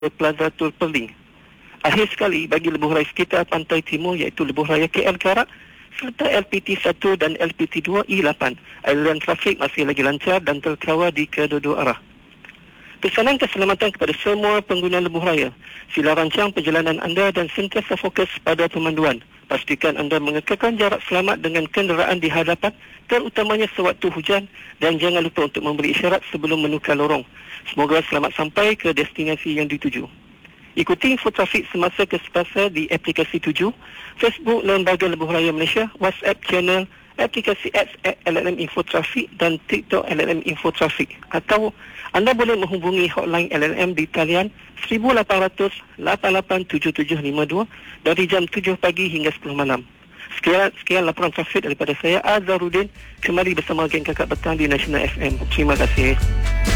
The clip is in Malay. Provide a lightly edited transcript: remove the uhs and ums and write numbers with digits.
Plaza Tol Perling. Akhir sekali bagi lebuh raya sekitar pantai timur iaitu lebuh raya KL Karak serta LPT 1 dan LPT 2 E8. Aliran trafik masih lagi lancar dan terkawal di kedua-dua arah. Pesanan keselamatan kepada semua pengguna lebuh raya. Sila rancang perjalanan anda dan sentiasa fokus pada pemanduan. Pastikan anda mengekalkan jarak selamat dengan kenderaan di hadapan, terutamanya sewaktu hujan, dan jangan lupa untuk memberi isyarat sebelum menukar lorong. Semoga selamat sampai ke destinasi yang dituju. Ikuti info trafik semasa kesempatan di aplikasi 7, Facebook Lembaga Lebuh Raya Malaysia, WhatsApp channel, aplikasi X LLM Info Trafik dan TikTok LLM Info Trafik. Atau anda boleh menghubungi hotline LLM di talian 1800-887752 dari jam 7 pagi hingga 10 malam. Sekian laporan trafik daripada saya, Azharuddin, kembali bersama geng kakak petang di National FM. Terima kasih.